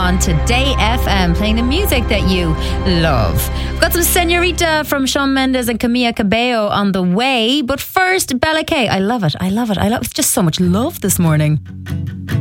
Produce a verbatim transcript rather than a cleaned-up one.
on Today F M, playing the music that you love. We've got some Senorita from Shawn Mendes and Camila Cabello on the way. But first, Bella K. I love it. I love it. I love it. It's just so much love this morning.